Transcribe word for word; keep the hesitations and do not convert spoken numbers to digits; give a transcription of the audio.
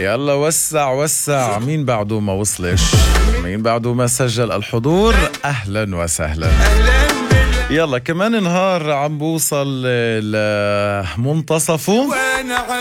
يلا وسع وسع. مين بعده ما وصلش؟ مين بعده ما سجل الحضور؟ أهلا وسهلا. يلا كمان نهار عم بوصل لمنتصفه.